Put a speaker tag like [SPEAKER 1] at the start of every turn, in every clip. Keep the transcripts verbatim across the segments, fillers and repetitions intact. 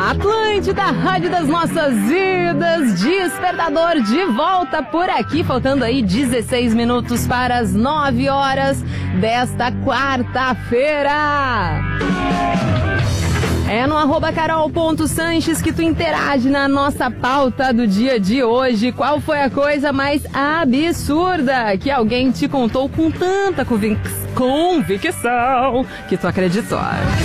[SPEAKER 1] Atlântida, rádio das nossas vidas, Despertador de volta por aqui, faltando aí dezesseis minutos para as nove horas desta quarta-feira. É no arroba carol.sanches que tu interage na nossa pauta do dia de hoje. Qual foi a coisa mais absurda que alguém te contou com tanta convic- convicção que tu acreditou?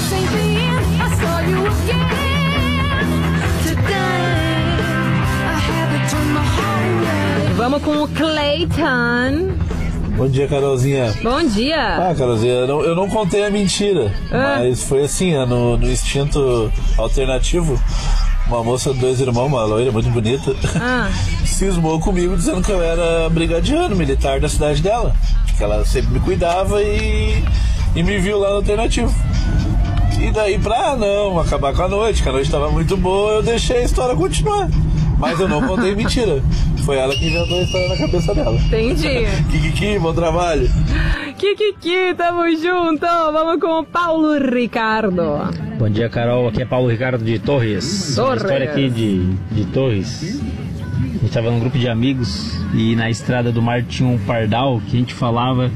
[SPEAKER 1] Vamos com o Clayton.
[SPEAKER 2] Bom dia, Carolzinha.
[SPEAKER 1] Bom dia.
[SPEAKER 2] Ah, Carolzinha, eu não, eu não contei a mentira, ah. mas foi assim, no, no instinto alternativo, uma moça de dois irmãos, uma loira muito bonita, ah. cismou comigo dizendo que eu era brigadiano militar da cidade dela, que ela sempre me cuidava e, e me viu lá no alternativo. E daí, pra não acabar com a noite, que a noite estava muito boa, eu deixei a história continuar. Mas eu não contei mentira. Foi ela que inventou a história na cabeça dela.
[SPEAKER 1] Entendi.
[SPEAKER 2] Kikiki, bom trabalho.
[SPEAKER 1] Kikiki, tamo junto. Vamos com o Paulo Ricardo.
[SPEAKER 3] Bom dia, Carol. Aqui é Paulo Ricardo de Torres.
[SPEAKER 1] Torres.
[SPEAKER 3] Uma história aqui de, de Torres. A gente tava num grupo de amigos e na estrada do mar tinha um pardal que a gente falava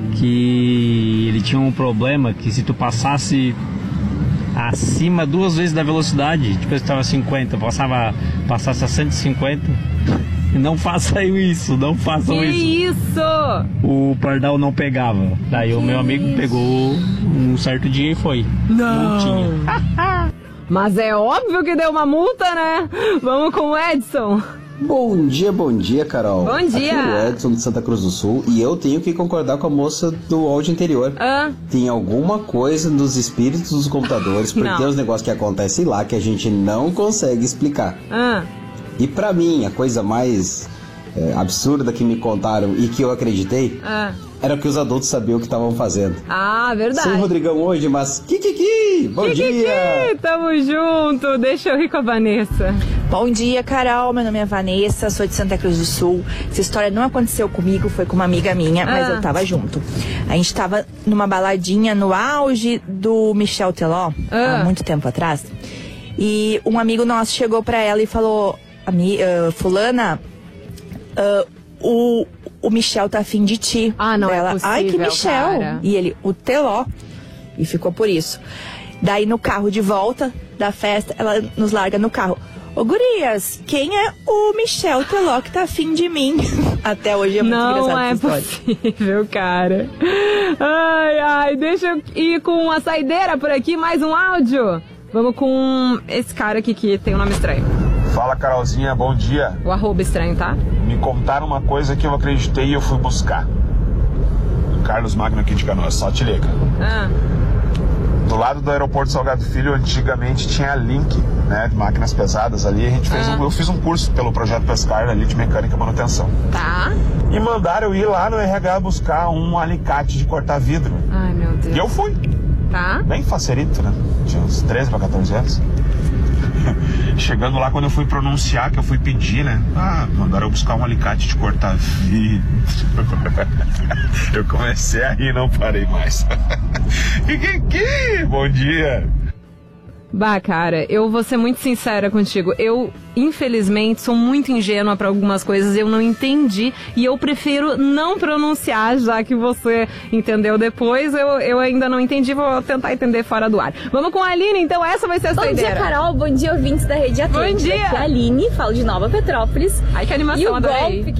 [SPEAKER 3] que ele tinha um problema, que se tu passasse acima duas vezes da velocidade, tipo, eu estava cinquenta, passava, passasse a cento e cinquenta, e não façam isso, não façam
[SPEAKER 1] que
[SPEAKER 3] isso.
[SPEAKER 1] isso?
[SPEAKER 3] O pardal não pegava. Daí que o meu amigo isso? pegou um certo dia e foi.
[SPEAKER 1] Não.
[SPEAKER 3] Multinha.
[SPEAKER 1] Mas é óbvio que deu uma multa, né? Vamos com o Edson.
[SPEAKER 4] Bom dia, bom dia, Carol.
[SPEAKER 1] Bom dia.
[SPEAKER 4] Aqui é o Edson de Santa Cruz do Sul e eu tenho que concordar com a moça do áudio anterior.
[SPEAKER 1] Ah.
[SPEAKER 4] Tem alguma coisa nos espíritos dos computadores, porque
[SPEAKER 1] não.
[SPEAKER 4] tem uns negócios que acontecem lá que a gente não consegue explicar.
[SPEAKER 1] Ah.
[SPEAKER 4] E pra mim, a coisa mais é, absurda que me contaram e que eu acreditei
[SPEAKER 1] ah.
[SPEAKER 4] era que os adultos sabiam o que estavam fazendo.
[SPEAKER 1] Ah, verdade.
[SPEAKER 4] Sem o Rodrigão hoje, mas Kikiki, bom
[SPEAKER 1] Kikiki,
[SPEAKER 4] dia!
[SPEAKER 1] Tamo junto, deixa eu rir com a Vanessa.
[SPEAKER 5] Bom dia, Carol, meu nome é Vanessa, sou de Santa Cruz do Sul. Essa história não aconteceu comigo, foi com uma amiga minha, ah. mas eu tava junto. A gente tava numa baladinha no auge do Michel Teló, ah. há muito tempo atrás. E um amigo nosso chegou pra ela e falou, Ami, uh, fulana, uh, o, o Michel tá afim de ti.
[SPEAKER 1] Ah, não
[SPEAKER 5] ela,
[SPEAKER 1] é possível,
[SPEAKER 5] ai, que Michel?
[SPEAKER 1] cara.
[SPEAKER 5] E ele, o Teló. E ficou por isso. Daí no carro de volta da festa, ela nos larga no carro. Ô gurias, quem é o Michel Teló que tá afim de mim? Até hoje é muito
[SPEAKER 1] não
[SPEAKER 5] engraçado
[SPEAKER 1] é
[SPEAKER 5] essa história.
[SPEAKER 1] Possível, cara. Ai, ai, deixa eu ir com a saideira por aqui, mais um áudio. Vamos com esse cara aqui que tem um nome estranho.
[SPEAKER 6] Fala, Carolzinha, bom dia.
[SPEAKER 1] O arroba estranho, tá?
[SPEAKER 6] Me contaram uma coisa que eu acreditei e eu fui buscar. Carlos Magno aqui de Canoas, só te liga.
[SPEAKER 1] Ah.
[SPEAKER 6] Do lado do aeroporto Salgado Filho, antigamente tinha Link, né, de máquinas pesadas ali. A gente fez ah. um, eu fiz um curso pelo Projeto Pescar ali de mecânica e manutenção.
[SPEAKER 1] Tá.
[SPEAKER 6] E mandaram eu ir lá no R H buscar um alicate de cortar vidro.
[SPEAKER 1] Ai, meu Deus.
[SPEAKER 6] E eu fui.
[SPEAKER 1] Tá.
[SPEAKER 6] Bem facerito, né? Tinha uns treze para quatorze anos. Chegando lá, quando eu fui pronunciar, que eu fui pedir, né? Ah, mandaram eu buscar um alicate de cortar vidro. Eu comecei a rir e não parei mais. Kikiki, bom dia.
[SPEAKER 1] Bah, cara, eu vou ser muito sincera contigo. Eu, infelizmente, sou muito ingênua pra algumas coisas. Eu não entendi e eu prefiro não pronunciar, já que você entendeu depois. Eu, eu ainda não entendi, vou tentar entender fora do ar. Vamos com a Aline, então essa vai ser a
[SPEAKER 7] bom
[SPEAKER 1] saideira.
[SPEAKER 7] Bom dia, Carol. Bom dia, ouvintes da Rede Atlântida.
[SPEAKER 1] Bom dia.
[SPEAKER 7] Aqui é a Aline, falo de Nova Petrópolis.
[SPEAKER 1] Ai, que animação,
[SPEAKER 7] e o
[SPEAKER 1] adorei.
[SPEAKER 7] Golpe